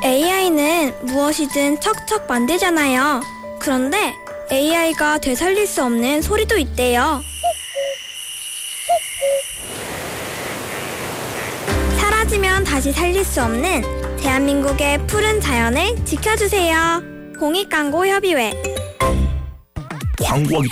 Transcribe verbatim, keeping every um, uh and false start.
에이아이는 무엇이든 척척 만들잖아요. 그런데 에이아이가 되살릴 수 없는 소리도 있대요. 사라지면 다시 살릴 수 없는 대한민국의 푸른 자연을 지켜주세요. 공익광고협의회. 광고하기